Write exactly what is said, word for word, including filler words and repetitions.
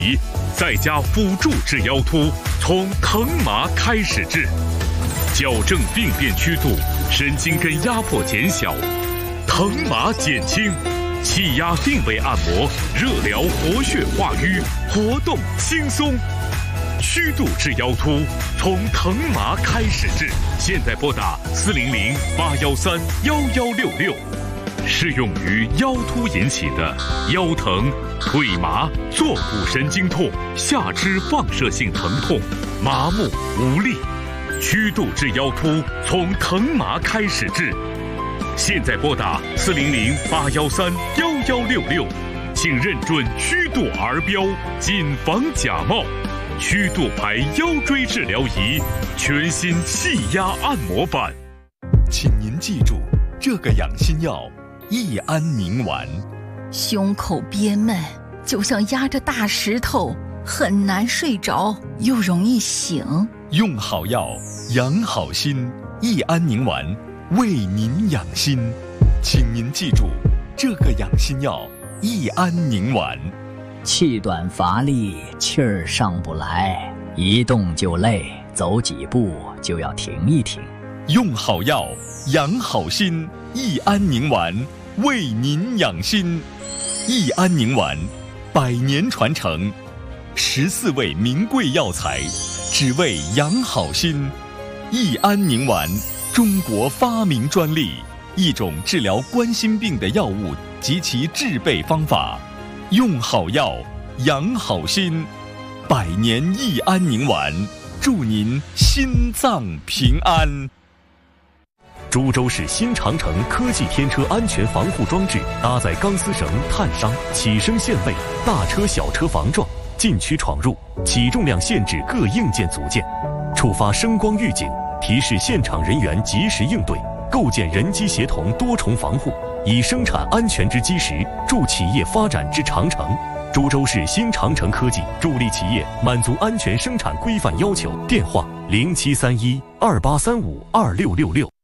再加辅助治腰突，从疼麻开始治，矫正病变曲度，神经根压迫减小，疼麻减轻，气压定位按摩，热疗活血化瘀，活动轻松。曲度治腰突，从疼麻开始治。现在拨打四零零八幺三幺幺六六。适用于腰突引起的腰疼、腿麻、坐骨神经痛、下肢放射性疼痛、麻木无力。曲度治腰突，从疼麻开始治。现在拨打四零零八幺三幺幺六六，请认准曲度儿标，谨防假冒。曲度牌腰椎治疗仪，全新气压按摩版。 请您记住这个养心药。益安宁丸， 胸口憋闷，就像压着大石头，很难睡着，又容易醒。 用好药，养好心。益安宁丸为您养心，请您记住这个养心药。益安宁丸， 气短乏力，气儿上不来，一动就累，走几步就要停一停。 用好药，养好心。益安宁丸为您养心。益安宁丸，百年传承，十四味名贵药材，只为养好心。益安宁丸，中国发明专利，一种治疗冠心病的药物及其制备方法。用好药，养好心。百年益安宁丸，祝您心脏平安。 株洲市新长城科技天车安全防护装置搭载钢丝绳、碳商、起升限位、大车小车防撞、禁区闯入、起重量限制各硬件组件，触发声光预警，提示现场人员及时应对，构建人机协同多重防护，以生产安全之基石，助企业发展之长城。株洲市新长城科技助力企业满足安全生产规范要求。电话：零七三一二八三五二六六六。